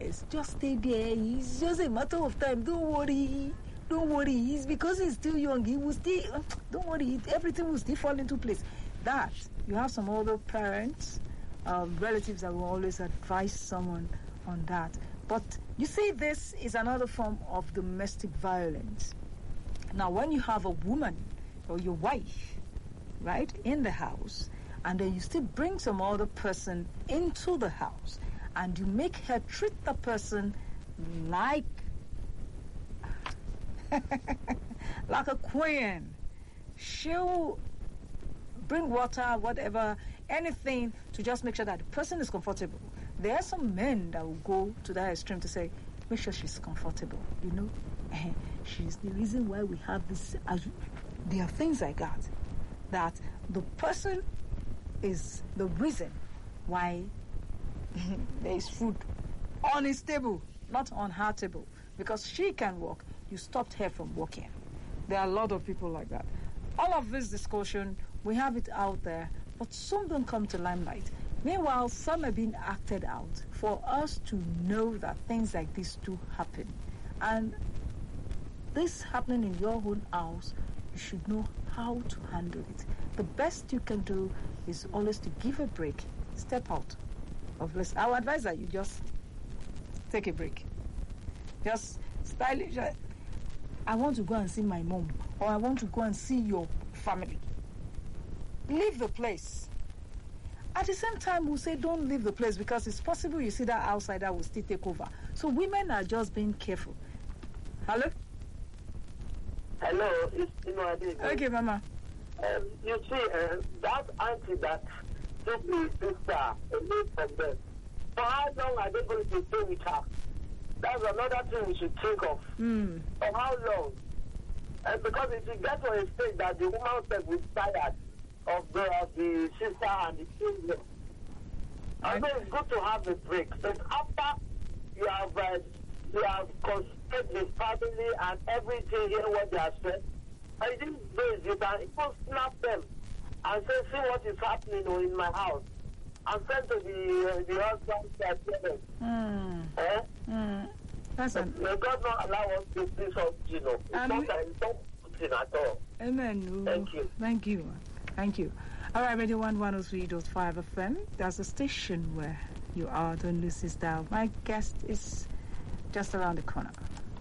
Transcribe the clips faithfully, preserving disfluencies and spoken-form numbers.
years. Just stay there. It's just a matter of time. Don't worry. Don't worry. It's because he's still young. He will still, don't worry. Everything will still fall into place. That, you have some other parents, uh, relatives that will always advise someone on that. But you see, this is another form of domestic violence. Now, when you have a woman or your wife, right, in the house, and then you still bring some other person into the house, and you make her treat the person like like a queen, she'll bring water, whatever, anything to just make sure that the person is comfortable. There are some men that will go to that extreme to say, make sure she's comfortable, you know. She's the reason why we have this. There are things like that, that the person is the reason why there is food on his table, not on her table, because she can walk. You stopped her from walking. There are a lot of people like that. All of this discussion, we have it out there, but some don't come to limelight. Meanwhile, some are being acted out for us to know that things like this do happen. And this happening in your own house, you should know how to handle it. The best you can do is always to give a break, step out of this. Our advice that you just take a break. Just stylish. I want to go and see my mom, or I want to go and see your family. Leave the place. At the same time, we'll say don't leave the place, because it's possible you see that outsider will still take over. So women are just being careful. Hello? Hello, it's Inu. Okay, Mama. Um, you see, uh, that auntie that took me sister away from them, for how long are they going to stay with her? That's another thing we should think of. Mm. For how long? And because if you get to a stage that the woman said was tired of the, of the sister and the children, I know it's good to have a break. But after you have uh, you have considered the family and everything, hear what they have said, and these days you can even snap them and say, see what is happening in my house. I'm sent to the uh, the husband parents. Mm. Eh? Mm. That's May a... God not allow us to see some, you know. It's Um, not that it's not good at all. Amen. Thank you. Thank you. Thank you. All right, Radio one one oh three point five F M. That's a station where you are. Don't lose this dial. My guest is just around the corner.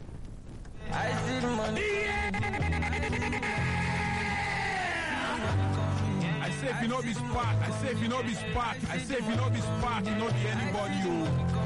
I see the money. I say if you know be spark, I say if you know be spark, I say if you know be spark, you know be anybody. You.